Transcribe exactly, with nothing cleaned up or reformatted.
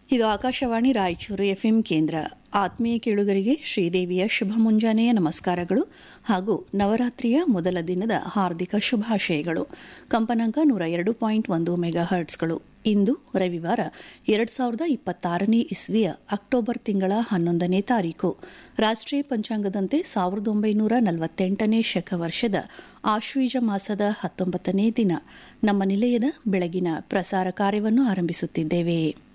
ಇದು ಆಕಾಶವಾಣಿ ರಾಯಚೂರು ಎಫ್ಎಂ ಕೇಂದ್ರ. ಆತ್ಮೀಯ ಕೇಳುಗರಿಗೆ ಶ್ರೀದೇವಿಯ ಶುಭ ಮುಂಜಾನೆಯ ನಮಸ್ಕಾರಗಳು ಹಾಗೂ ನವರಾತ್ರಿಯ ಮೊದಲ ದಿನದ ಹಾರ್ದಿಕ ಶುಭಾಶಯಗಳು. ಕಂಪನಾಂಕ ನೂರ ಎರಡು ಪಾಯಿಂಟ್ ಒಂದು ಮೆಗಾ ಹರ್ಟ್ಸ್ಗಳು. ಇಂದು ರವಿವಾರ ಎರಡು ಸಾವಿರದ ಇಪ್ಪತ್ತಾರನೇ ಇಸ್ವಿಯ ಅಕ್ಟೋಬರ್ ತಿಂಗಳ ಹನ್ನೊಂದನೇ ತಾರೀಕು. ರಾಷ್ಟ್ರೀಯ ಪಂಚಾಂಗದಂತೆ ಸಾವಿರದ ಒಂಬೈನೂರ ನಲವತ್ತೆಂಟನೇ ಶಕವರ್ಷದ ಆಶ್ವೀಜ ಮಾಸದ ಹತ್ತೊಂಬತ್ತನೇ ದಿನ ನಮ್ಮ ನಿಲಯದ ಬೆಳಗಿನ ಪ್ರಸಾರ ಕಾರ್ಯವನ್ನು ಆರಂಭಿಸುತ್ತಿದ್ದೇವೆ.